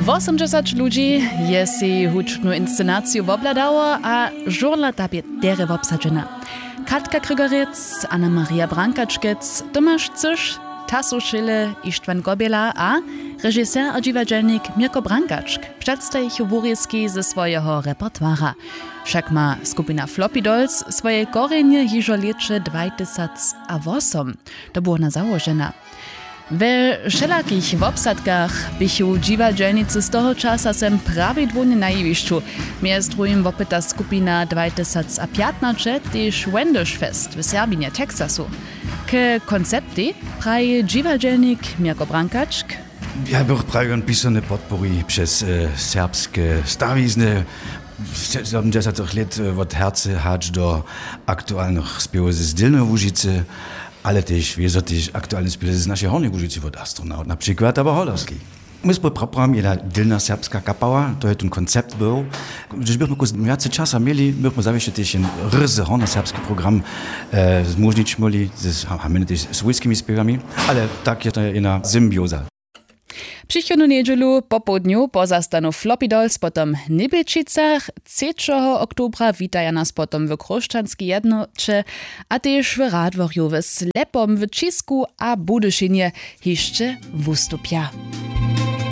80 ludzi je si hučbnu inscenaciju obladała, a žurla ta je tere obsadzena. Katka Krygorec, Anna-Maria Brankačkec, Tomasz Cyš, Tasso Schille, Istvan Gobiela a režisér a divadelnik Mirko Brankačk przedstawił wóryski ze swojego repertuara. Však ma skupina Floppy Dolls swoje korzenie hižo leče 2008. To było na założena. We wszelakich obsadkach bychu dziwadelnicy z toho czasa sem prawidłownie na jewiszczu. Między drugim opyta skupina 2015 też Wendish Fest w Serbinie, Teksasu. K koncepty praje dziwadelnik Mirko Brankačk. Ja bych prawie pisane podpory przez serbskie stawizny. 70 lat od herce hacz do aktualnych śpiewaczy z Dilnej Łużycy, ale też aktualne śpiewaczy z naszej Hornej Łużycy od astronaut, na przykład aber Holowski. My spolupracujemy jedna Dilna serbska kapała, to jest ten koncept był. Když byśmy więcej czasu mieli, byśmy zawieźli też ryzy hornoserbski program zmożnić mogli, mamy też z swojskimi śpiewami, ale tak jest to jedna symbioza. Przychodną niedzielu po południu pozastanu Floppy Dolls, potom Nibyčicach, 3. oktobra witaja nas potom w Krošćanskiej jednocie, a też w Radworju w Slepom, w Čisku a Budyszynie jeszcze wystupia.